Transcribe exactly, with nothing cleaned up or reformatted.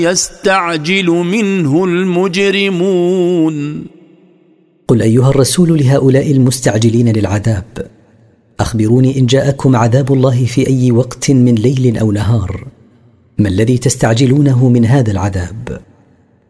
يستعجل منه المجرمون. قل أيها الرسول لهؤلاء المستعجلين للعذاب: أخبروني إن جاءكم عذاب الله في أي وقت من ليل أو نهار، ما الذي تستعجلونه من هذا العذاب؟